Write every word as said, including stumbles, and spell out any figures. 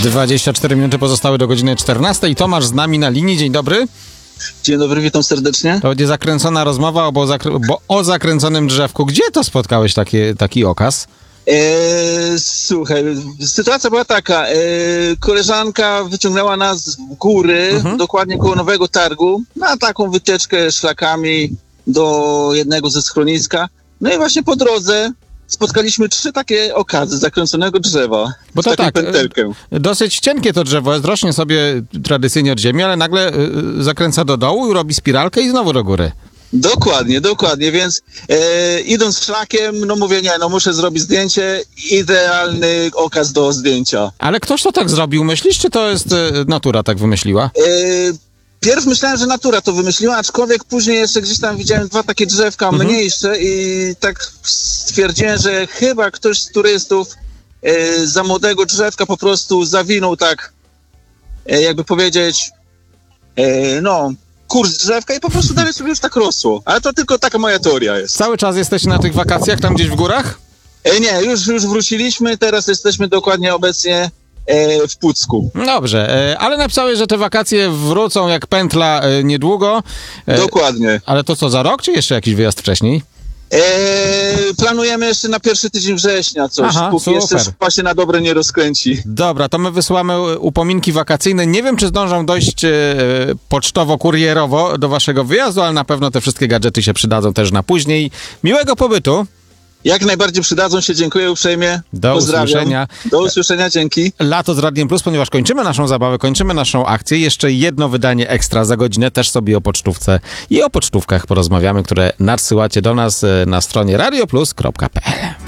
dwadzieścia cztery minuty pozostały do godziny czternastej. Tomasz z nami na linii. Dzień dobry. Dzień dobry, witam serdecznie. To będzie zakręcona rozmowa bo, zakr- bo o zakręconym drzewku. Gdzie to spotkałeś takie, taki okaz? Eee, słuchaj, sytuacja była taka. Eee, koleżanka wyciągnęła nas w góry, mhm. dokładnie koło Nowego Targu, na taką wycieczkę szlakami do jednego ze schroniska. No i właśnie po drodze spotkaliśmy trzy takie okazy zakręconego drzewa. Bo to tak, pętelkę. Dosyć cienkie to drzewo jest, rośnie sobie tradycyjnie od ziemi, ale nagle y, zakręca do dołu, robi spiralkę i znowu do góry. Dokładnie, dokładnie, więc e, idąc szlakiem, no mówię, nie, no muszę zrobić zdjęcie, idealny okaz do zdjęcia. Ale ktoś to tak zrobił, myślisz, czy to jest y, natura tak wymyśliła? E, Pierw myślałem, że natura to wymyśliła, aczkolwiek później jeszcze gdzieś tam widziałem dwa takie drzewka mhm. mniejsze i tak stwierdziłem, że chyba ktoś z turystów e, za młodego drzewka po prostu zawinął tak, e, jakby powiedzieć, e, no, kurs drzewka i po prostu dalej sobie już tak rosło. Ale to tylko taka moja teoria jest. Cały czas jesteś na tych wakacjach tam gdzieś w górach? E, nie, już, już wróciliśmy, teraz jesteśmy dokładnie obecnie E, w Pucku. Dobrze, e, ale napisałeś, że te wakacje wrócą jak pętla e, niedługo. E, Dokładnie. Ale to co, za rok, czy jeszcze jakiś wyjazd wcześniej? E, planujemy jeszcze na pierwszy tydzień września coś, Aha, póki super. jeszcze szpa się na dobre nie rozkręci. Dobra, to my wysyłamy upominki wakacyjne. Nie wiem, czy zdążą dojść e, pocztowo-kurierowo do waszego wyjazdu, ale na pewno te wszystkie gadżety się przydadzą też na później. Miłego pobytu. Jak najbardziej przydadzą się, dziękuję uprzejmie. Do Pozdrawiam. usłyszenia. Do usłyszenia, dzięki. Lato z Radiem Plus, ponieważ kończymy naszą zabawę, kończymy naszą akcję. Jeszcze jedno wydanie ekstra za godzinę, też sobie o pocztówce i o pocztówkach porozmawiamy, które nadsyłacie do nas na stronie radioplus kropka p l.